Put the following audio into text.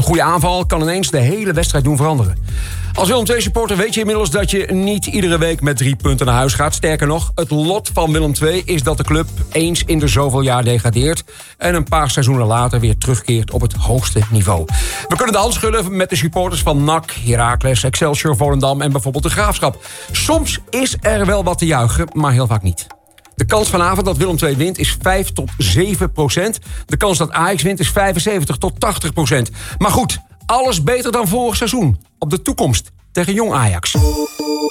goede aanval kan ineens de hele wedstrijd doen veranderen. Als Willem II supporter weet je inmiddels dat je niet iedere week met 3 punten naar huis gaat. Sterker nog, het lot van Willem II is dat de club eens in de zoveel jaar degradeert en een paar seizoenen later weer terugkeert op het hoogste niveau. We kunnen de hand schudden met de supporters van NAC, Heracles, Excelsior, Volendam en bijvoorbeeld de Graafschap. Soms is er wel wat te juichen, maar heel vaak niet. De kans vanavond dat Willem II wint is 5 tot 7%. De kans dat Ajax wint is 75 tot 80%. Maar goed, alles beter dan vorig seizoen. Op de toekomst tegen Jong Ajax.